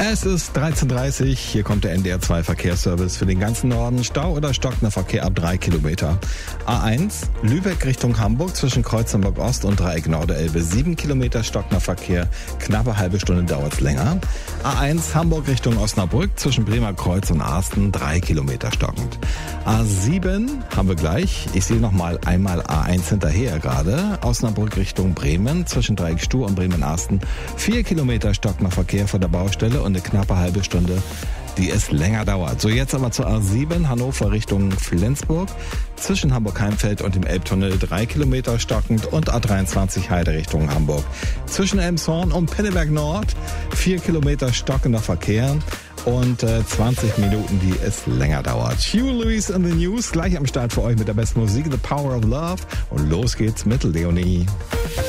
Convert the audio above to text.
Es ist 13:30 Uhr, hier kommt der NDR 2 Verkehrsservice für den ganzen Norden. Stau oder stockender Verkehr ab 3 Kilometer. A1, Lübeck Richtung Hamburg zwischen Kreuzenburg Ost und Dreieck Norderelbe 7 Kilometer stockender Verkehr, knappe halbe Stunde dauert es länger. A1, Hamburg Richtung Osnabrück zwischen Bremer Kreuz und Arsten 3 Kilometer stockend. A7 haben wir gleich, ich sehe nochmal einmal A1 hinterher gerade, Osnabrück Richtung Bremen zwischen Dreieck Stur und Bremen-Arsten 4 Kilometer stockender Verkehr vor der Baustelle und eine knappe halbe Stunde, die es länger dauert. So, jetzt aber zur A7, Hannover Richtung Flensburg, zwischen Hamburg-Heimfeld und dem Elbtunnel 3 Kilometer stockend und A23 Heide Richtung Hamburg. Zwischen Elmshorn und Pinneberg Nord 4 Kilometer stockender Verkehr und 20 Minuten, die es länger dauert. Hugh Lewis in the News, gleich am Start für euch mit der besten Musik, The Power of Love. Und los geht's mit Leonie.